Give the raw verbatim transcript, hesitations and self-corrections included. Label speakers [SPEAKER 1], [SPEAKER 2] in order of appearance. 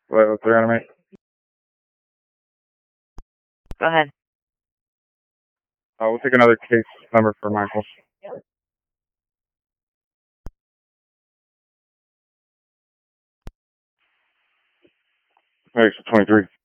[SPEAKER 1] Wait, let's reanimate.
[SPEAKER 2] Go ahead.
[SPEAKER 1] Uh, we'll take another case number for Michael. Case twenty-three.